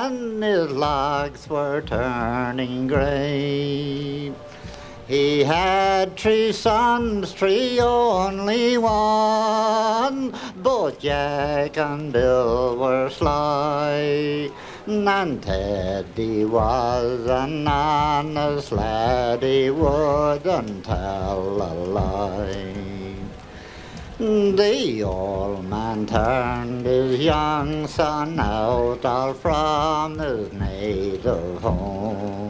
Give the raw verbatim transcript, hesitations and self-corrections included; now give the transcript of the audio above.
and his locks were turning grey. He had three sons, three only one, both Jack and Bill were sly. And Teddy was an honest lad, he wouldn't tell a lie. The old man turned his young son out all from his native home.